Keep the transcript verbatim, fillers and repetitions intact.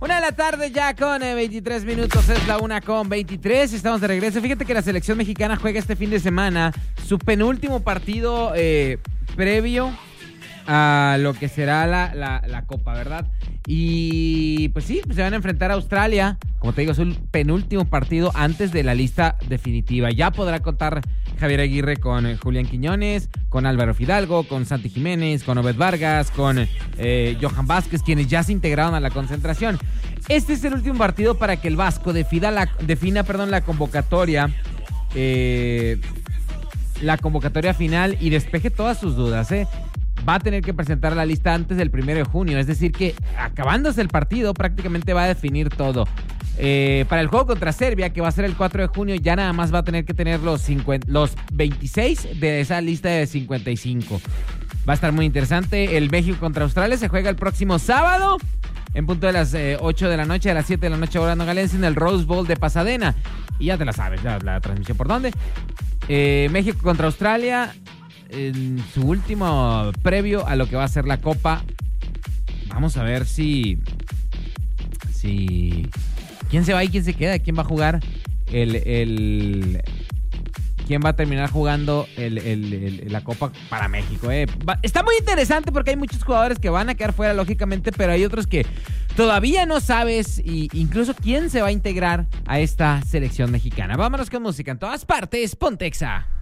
Una de la tarde ya con eh, veintitrés minutos, es la una con veintitrés, estamos de regreso. Fíjate que la selección mexicana juega este fin de semana su penúltimo partido eh, previo a lo que será la, la, la Copa, ¿verdad? Y pues sí, pues se van a enfrentar a Australia. Como te digo, es el penúltimo partido antes de la lista definitiva. Ya podrá contar Javier Aguirre con eh, Julián Quiñones, con Álvaro Fidalgo, con Santi Jiménez, con Obed Vargas, con eh, Johan Vázquez, quienes ya se integraron a la concentración. Este es el último partido para que el Vasco defina la, defina, perdón, la convocatoria, eh, la convocatoria final y despeje todas sus dudas, ¿eh? Va a tener que presentar la lista antes del primero de junio, es decir que acabándose el partido prácticamente va a definir todo. Eh, para el juego contra Serbia, que va a ser el cuatro de junio, ya nada más va a tener que tener los, cincuenta, los veintiséis de esa lista de cincuenta y cinco. Va a estar muy interesante. El México contra Australia se juega el próximo sábado en punto de las eh, ocho de la noche, a las siete de la noche hora nogalense, en el Rose Bowl de Pasadena. Y ya te la sabes, ya la transmisión por dónde. Eh, México contra Australia en su último previo a lo que va a ser la Copa. Vamos a ver si si quién se va y quién se queda, quién va a jugar el, el quién va a terminar jugando el, el, el, la Copa para México. Eh. Va, está muy interesante porque hay muchos jugadores que van a quedar fuera, lógicamente, pero hay otros que todavía no sabes y incluso quién se va a integrar a esta selección mexicana. Vámonos con música en todas partes. Pontexa.